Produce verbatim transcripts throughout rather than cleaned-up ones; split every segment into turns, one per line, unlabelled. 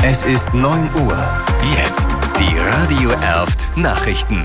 Es ist neun Uhr. Jetzt die Radio Erft Nachrichten.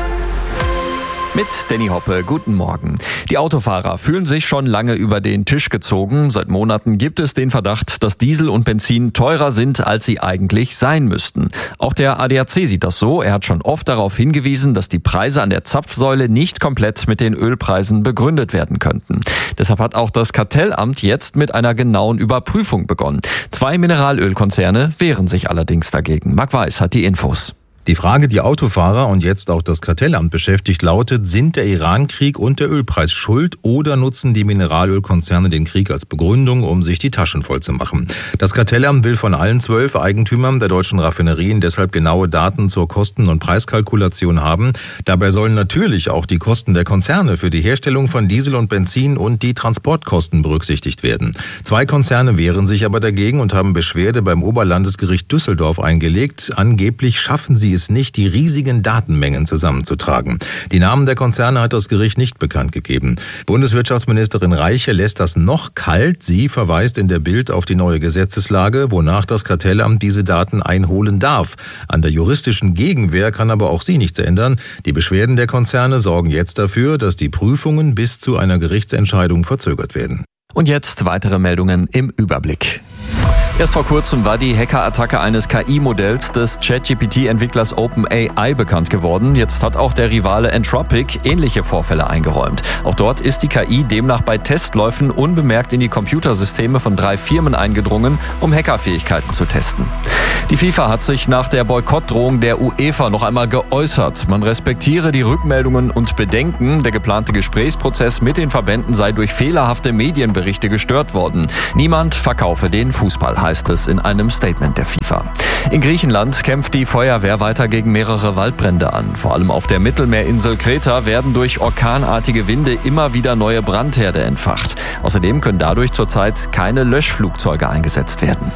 Mit Danny Hoppe, guten Morgen. Die Autofahrer fühlen sich schon lange über den Tisch gezogen. Seit Monaten gibt es den Verdacht, dass Diesel und Benzin teurer sind, als sie eigentlich sein müssten. Auch der A D A C sieht das so. Er hat schon oft darauf hingewiesen, dass die Preise an der Zapfsäule nicht komplett mit den Ölpreisen begründet werden könnten. Deshalb hat auch das Kartellamt jetzt mit einer genauen Überprüfung begonnen. Zwei Mineralölkonzerne wehren sich allerdings dagegen. Marc Weiß hat die Infos.
Die Frage, die Autofahrer und jetzt auch das Kartellamt beschäftigt, lautet: Sind der Iran-Krieg und der Ölpreis schuld oder nutzen die Mineralölkonzerne den Krieg als Begründung, um sich die Taschen voll zu machen? Das Kartellamt will von allen zwölf Eigentümern der deutschen Raffinerien deshalb genaue Daten zur Kosten- und Preiskalkulation haben. Dabei sollen natürlich auch die Kosten der Konzerne für die Herstellung von Diesel und Benzin und die Transportkosten berücksichtigt werden. Zwei Konzerne wehren sich aber dagegen und haben Beschwerde beim Oberlandesgericht Düsseldorf eingelegt. Angeblich schaffen sie es nicht, die riesigen Datenmengen zusammenzutragen. Die Namen der Konzerne hat das Gericht nicht bekannt gegeben. Bundeswirtschaftsministerin Reiche lässt das noch kalt. Sie verweist in der Bild auf die neue Gesetzeslage, wonach das Kartellamt diese Daten einholen darf. An der juristischen Gegenwehr kann aber auch sie nichts ändern. Die Beschwerden der Konzerne sorgen jetzt dafür, dass die Prüfungen bis zu einer Gerichtsentscheidung verzögert werden.
Und jetzt weitere Meldungen im Überblick. Erst vor kurzem war die Hackerattacke eines K I-Modells des ChatGPT-Entwicklers OpenAI bekannt geworden. Jetzt hat auch der Rivale Anthropic ähnliche Vorfälle eingeräumt. Auch dort ist die K I demnach bei Testläufen unbemerkt in die Computersysteme von drei Firmen eingedrungen, um Hackerfähigkeiten zu testen. Die FIFA hat sich nach der Boykottdrohung der UEFA noch einmal geäußert. Man respektiere die Rückmeldungen und Bedenken. Der geplante Gesprächsprozess mit den Verbänden sei durch fehlerhafte Medienberichte gestört worden. Niemand verkaufe den Fußball, heißt es in einem Statement der FIFA. In Griechenland kämpft die Feuerwehr weiter gegen mehrere Waldbrände an. Vor allem auf der Mittelmeerinsel Kreta werden durch orkanartige Winde immer wieder neue Brandherde entfacht. Außerdem können dadurch zurzeit keine Löschflugzeuge eingesetzt werden.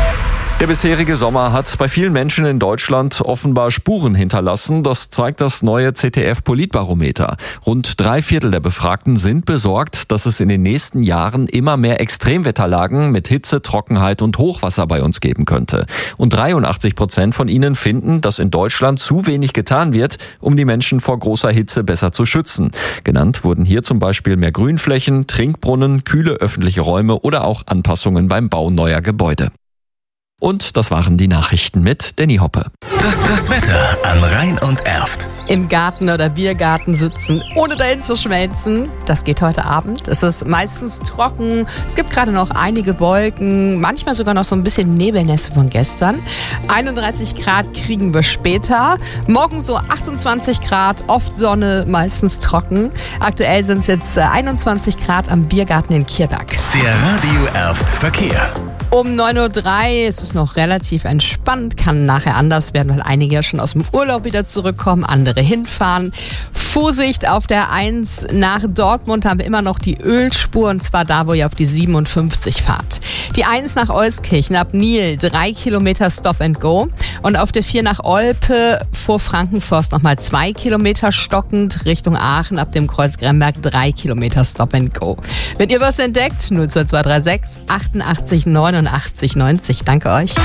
Der bisherige Sommer hat bei vielen Menschen in Deutschland offenbar Spuren hinterlassen. Das zeigt das neue Z D F-Politbarometer. Rund drei Viertel der Befragten sind besorgt, dass es in den nächsten Jahren immer mehr Extremwetterlagen mit Hitze, Trockenheit und Hochwasser bei uns geben könnte. Und dreiundachtzig Prozent von ihnen finden, dass in Deutschland zu wenig getan wird, um die Menschen vor großer Hitze besser zu schützen. Genannt wurden hier zum Beispiel mehr Grünflächen, Trinkbrunnen, kühle öffentliche Räume oder auch Anpassungen beim Bau neuer Gebäude. Und das waren die Nachrichten mit Danny Hoppe.
Das, das Wetter an Rhein und Erft.
Im Garten oder Biergarten sitzen, ohne dahin zu schmelzen. Das geht heute Abend. Es ist meistens trocken. Es gibt gerade noch einige Wolken, manchmal sogar noch so ein bisschen Nebelnässe von gestern. einunddreißig Grad kriegen wir später. Morgen so achtundzwanzig Grad, oft Sonne, meistens trocken. Aktuell sind es jetzt einundzwanzig Grad am Biergarten in Kierberg.
Der Radio Erft Verkehr.
Um neun Uhr drei ist es noch relativ entspannt, kann nachher anders werden, weil einige schon aus dem Urlaub wieder zurückkommen, andere hinfahren. Vorsicht, auf der eins nach Dortmund haben wir immer noch die Ölspur, und zwar da, wo ihr auf die siebenundfünfzig fahrt. Die eins nach Euskirchen ab Nil, drei Kilometer Stop and Go. Und auf der vier nach Olpe vor Frankenforst nochmal zwei Kilometer stockend, Richtung Aachen ab dem Kreuz Gremberg drei Kilometer Stop and Go. Wenn ihr was entdeckt, null zwei zwei drei sechs achtundachtzig neunundachtzig neunzig. Danke euch.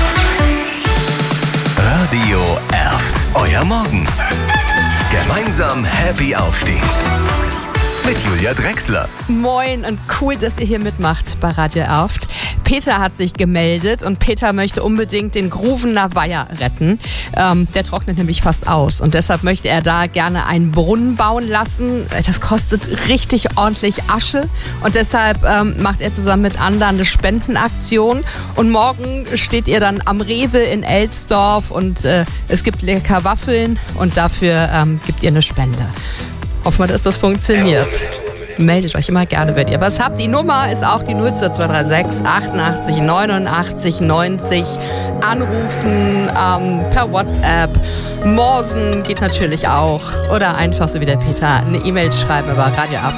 Radio Erft. Euer Morgen. Gemeinsam happy aufstehen. Mit Julia Drechsler.
Moin und cool, dass ihr hier mitmacht bei Radio Erft. Peter hat sich gemeldet und Peter möchte unbedingt den Gruvener Weiher retten. Ähm, der trocknet nämlich fast aus und deshalb möchte er da gerne einen Brunnen bauen lassen. Das kostet richtig ordentlich Asche und deshalb ähm, macht er zusammen mit anderen eine Spendenaktion. Und morgen steht ihr dann am Rewe in Elsdorf und äh, es gibt lecker Waffeln und dafür ähm, gibt ihr eine Spende. Hoffen wir, dass das funktioniert. Meldet euch immer gerne, wenn ihr was habt. Die Nummer ist auch die null zwei zwei drei sechs achtundachtzig neunundachtzig neunzig. Anrufen ähm, per WhatsApp. Morsen geht natürlich auch. Oder einfach so wie der Peter eine E-Mail schreiben über radio erft